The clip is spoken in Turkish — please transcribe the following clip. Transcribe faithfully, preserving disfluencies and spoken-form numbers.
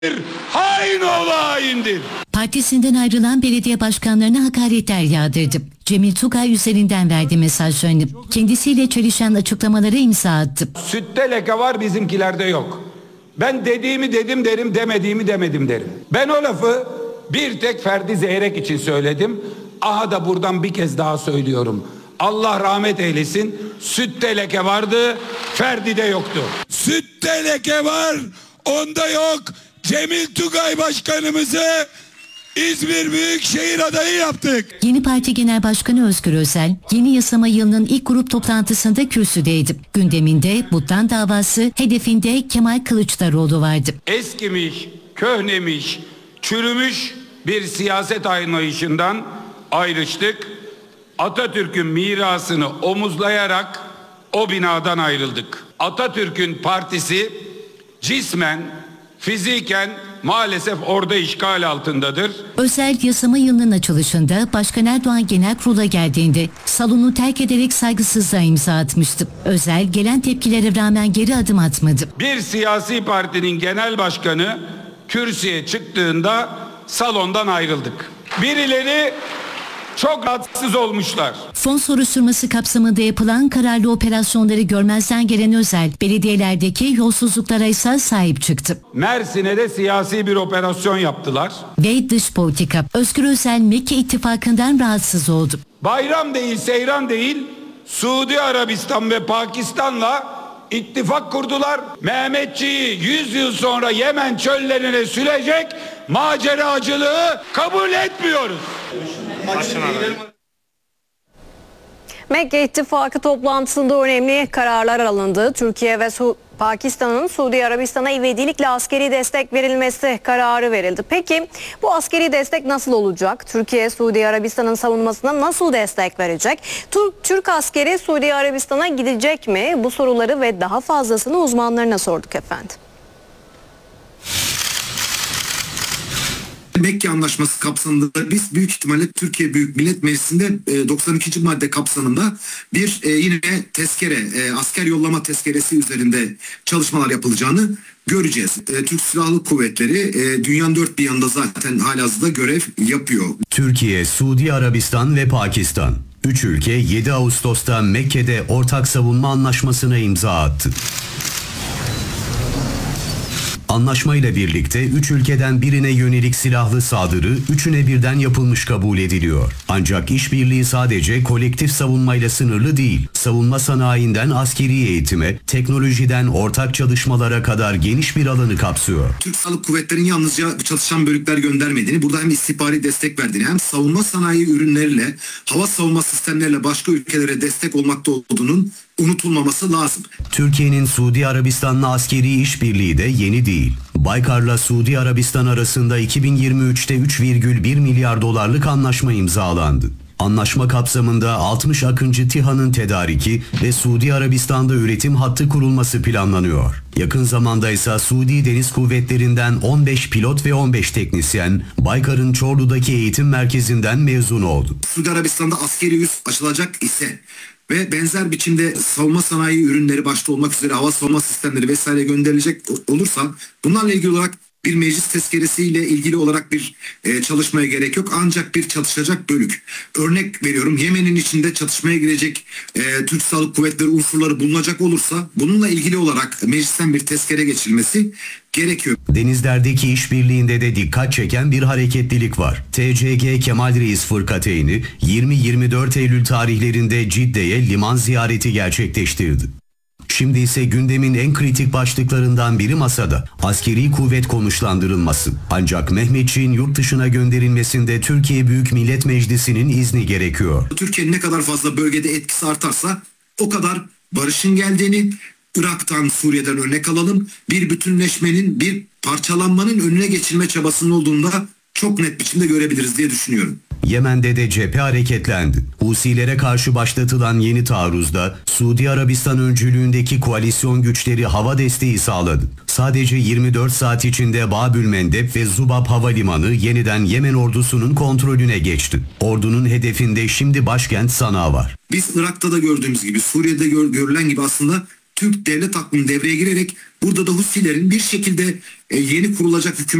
Hain oğlu haindir. Partisinden ayrılan belediye başkanlarına hakaretler yağdırdı. Cemil Tugay üzerinden verdi mesajlarını. Kendisiyle çelişen açıklamalara imza attı. Sütte leke var, bizimkilerde yok. Ben dediğimi dedim derim, demediğimi demedim derim. Ben o lafı bir tek Ferdi Zeyrek için söyledim. Aha da buradan bir kez daha söylüyorum. Allah rahmet eylesin. Sütte leke vardı, Ferdi'de yoktu. Sütte leke var, onda yok. Cemil Tugay başkanımızı İzmir Büyükşehir adayı yaptık. Yeni Parti Genel Başkanı Özgür Özel, yeni yasama yılının ilk grup toplantısında kürsüdeydi. Gündeminde Butlan davası, hedefinde Kemal Kılıçdaroğlu vardı. Eskimiş, köhnemiş, çürümüş bir siyaset anlayışından ayrıştık. Atatürk'ün mirasını omuzlayarak o binadan ayrıldık. Atatürk'ün partisi cismen, fiziken maalesef orada işgal altındadır. Özel yasama yılının açılışında Başkan Erdoğan Genel Kurul'a geldiğinde salonu terk ederek saygısızlığa imza atmıştı. Özel gelen tepkilere rağmen geri adım atmadı. Bir siyasi partinin genel başkanı kürsüye çıktığında salondan ayrıldık. Birileri çok rahatsız olmuşlar. Fon soruşturması kapsamında yapılan kararlı operasyonları görmezden gelen Özel, belediyelerdeki yolsuzluklara ise sahip çıktı. Mersin'e de siyasi bir operasyon yaptılar. Ve dış politika. Özgür Özel Mekke ittifakından rahatsız oldu. Bayram değil, seyran değil, Suudi Arabistan ve Pakistan'la ittifak kurdular. Mehmetçiği yüz yıl sonra Yemen çöllerine sürecek maceracılığı kabul etmiyoruz. Mekke İttifakı toplantısında önemli kararlar alındı. Türkiye ve Su Pakistan'ın Suudi Arabistan'a ivedilikle askeri destek verilmesi kararı verildi. Peki bu askeri destek nasıl olacak? Türkiye Suudi Arabistan'ın savunmasına nasıl destek verecek? Türk, Türk askeri Suudi Arabistan'a gidecek mi? Bu soruları ve daha fazlasını uzmanlarına sorduk efendim. Mekke Anlaşması kapsamında biz büyük ihtimalle Türkiye Büyük Millet Meclisi'nde doksan ikinci madde kapsamında bir yine tezkere, asker yollama tezkeresi üzerinde çalışmalar yapılacağını göreceğiz. Türk Silahlı Kuvvetleri dünyanın dört bir yanında zaten halihazırda görev yapıyor. Türkiye, Suudi Arabistan ve Pakistan. Üç ülke yedi Ağustos'ta Mekke'de ortak savunma anlaşmasına imza attı. Anlaşmayla birlikte üç ülkeden birine yönelik silahlı saldırı üçüne birden yapılmış kabul ediliyor. Ancak işbirliği sadece kolektif savunmayla sınırlı değil. Savunma sanayinden askeri eğitime, teknolojiden ortak çalışmalara kadar geniş bir alanı kapsıyor. Türk Silahlı Kuvvetleri'nin yalnızca çalışan bölükler göndermediğini, burada hem istihbari destek verdiğini hem savunma sanayi ürünleriyle, hava savunma sistemleriyle başka ülkelere destek olmakta olduğunun unutulmaması lazım. Türkiye'nin Suudi Arabistan'la askeri işbirliği de yeni değil. Baykar'la Suudi Arabistan arasında iki bin yirmi üçte üç virgül bir milyar dolarlık anlaşma imzalandı. Anlaşma kapsamında altmış Akıncı TİHA'nın tedariki ve Suudi Arabistan'da üretim hattı kurulması planlanıyor. Yakın zamanda ise Suudi Deniz Kuvvetleri'nden on beş pilot ve on beş teknisyen Baykar'ın Çorlu'daki eğitim merkezinden mezun oldu. Suudi Arabistan'da askeri üs açılacak ise ve benzer biçimde savunma sanayi ürünleri başta olmak üzere hava savunma sistemleri vesaire gönderilecek olursa bunlarla ilgili olarak bir meclis tezkeresiyle ilgili olarak bir e, çalışmaya gerek yok. Ancak bir çatışacak bölük. Örnek veriyorum, Yemen'in içinde çatışmaya girecek e, Türk Silahlı Kuvvetleri unsurları bulunacak olursa bununla ilgili olarak meclisten bir tezkere geçilmesi gerekiyor. Denizlerdeki işbirliğinde de dikkat çeken bir hareketlilik var. T C G Kemal Reis Fırkateyni yirmi yirmi dört Eylül tarihlerinde Cidde'ye liman ziyareti gerçekleştirdi. Şimdi ise gündemin en kritik başlıklarından biri masada. Askeri kuvvet konuşlandırılması. Ancak Mehmetçiğin yurt dışına gönderilmesinde Türkiye Büyük Millet Meclisi'nin izni gerekiyor. Türkiye'nin ne kadar fazla bölgede etkisi artarsa o kadar barışın geldiğini, Irak'tan, Suriye'den örnek alalım, bir bütünleşmenin, bir parçalanmanın önüne geçilme çabasının olduğunda çok net biçimde görebiliriz diye düşünüyorum. Yemen'de de cephe hareketlendi. Husilere karşı başlatılan yeni taarruzda Suudi Arabistan öncülüğündeki koalisyon güçleri hava desteği sağladı. Sadece yirmi dört saat içinde Babül Mendeb ve Zubab Havalimanı yeniden Yemen ordusunun kontrolüne geçti. Ordunun hedefinde şimdi başkent Sana var. Biz Irak'ta da gördüğümüz gibi, Suriye'de gör, görülen gibi aslında Türk devlet aklının devreye girerek burada da Husilerin bir şekilde e, yeni kurulacak hükümet